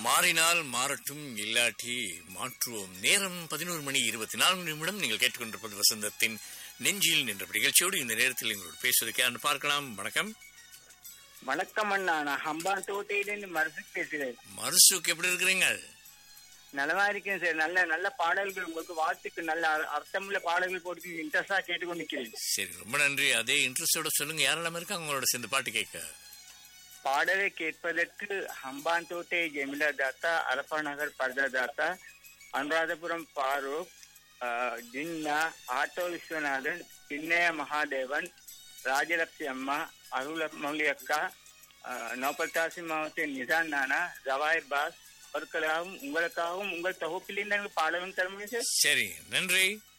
மாறினால் மாறட்டும், இல்லாட்டி மாற்றுவோம். நேரம் 11:24 நீங்கள் கேட்டுக்கொண்டிருப்பது வசந்தத்தின் நெஞ்சில் நின்ற நிகழ்ச்சியோடு இந்த நேரத்தில் எங்களோடு பேசுவதற்கு யாருன்னு பார்க்கலாம். வணக்கம். வணக்கம் அண்ணா, நான் ஹம்பான் தோட்டையிலிருந்து மருசுக்கு பேசுகிறேன். மருசுக்கு எப்படி இருக்கிறீங்க? நலமா இருக்கேன் சார். நல்ல நல்ல பாடல்கள், உங்களுக்கு வாழ்த்துக்கு நல்ல அர்த்தமுள்ள பாடல்கள் போட்டு இன்ட்ரெஸ்டா கேட்டுக்கொண்டிருக்கிறேன். சரி, ரொம்ப நன்றி. அதே இன்ட்ரெஸ்டோட சொல்லுங்க, யாரெல்லாம் இருக்காங்க உங்களோட சேர்ந்து பாட்டு கேட்க? பாடலை கேட்பதற்கு ஹம்பான் தோட்டை ஜெமிலா தாத்தா, அரப்பா நகர் பர்தா தாத்தா, அனுராதபுரம் ஃபாரூக், ஜின்னா, ஆட்டோ விஸ்வநாதன், சின்னைய மகாதேவன், ராஜலட்சுமி அம்மா, அருள்மொழி அக்கா, நோபல்தாசி மாவட்ட நிசான் நானா, ஜவாஹிர் பாஸ் அவர்களுக்காகவும் உங்களுக்காகவும் உங்கள் தொகுப்பிலிருந்து பாடலும் தர முடியும் சார். சரி, நன்றி.